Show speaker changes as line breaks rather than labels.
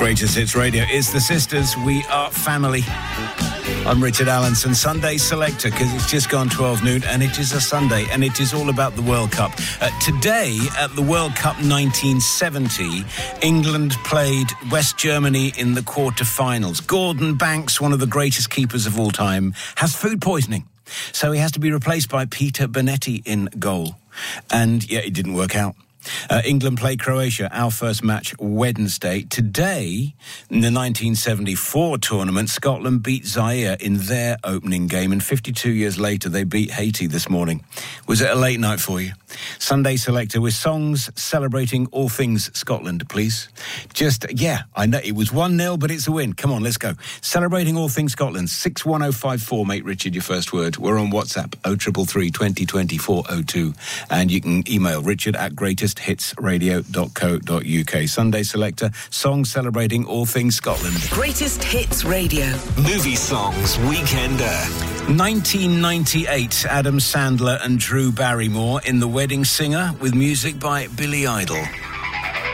Greatest Hits Radio is the sisters. We are family. I'm Richard Allenson, Sunday selector, because it's just gone 12 noon and it is a Sunday and it is all about the World Cup. Today at the World Cup 1970, England played West Germany in the quarter-finals. Gordon Banks, one of the greatest keepers of all time, has food poisoning. So he has to be replaced by Peter Bonetti in goal. And, yeah, it didn't work out. England play Croatia, our first match Wednesday. Today, in the 1974 tournament, Scotland beat Zaire in their opening game, and 52 years later, they beat Haiti this morning. Was it a late night for you? Sunday selector with songs celebrating all things Scotland, please. I know it was 1-0, but it's a win. Come on, let's go. Celebrating all things Scotland, 61054, mate Richard, your first word. We're on WhatsApp, 0333 2020 402, and you can email richard@greatesthitsradio.co.uk. Sunday selector, songs celebrating all things Scotland.
Greatest Hits Radio.
Movie Songs Weekender.
1998, Adam Sandler and Drew Barrymore in The Wedding Singer with music by Billy Idol.